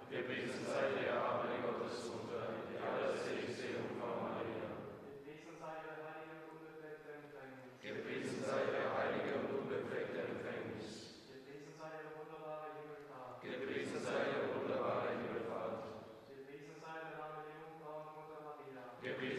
Gepriesen sei der Erhabene Gottesmutter, die allerseligste Jungfrau Maria. Gepriesen sei der heilige und unbefleckte Empfängnis. Gepriesen sei der heilige und unbefleckte Empfängnis. Gepriesen sei der wunderbare Himmelfahrt. Gepriesen sei der wunderbare Himmelfahrt. Gepriesen sei der Name der Jungfrau und Mutter Maria. Gepriesen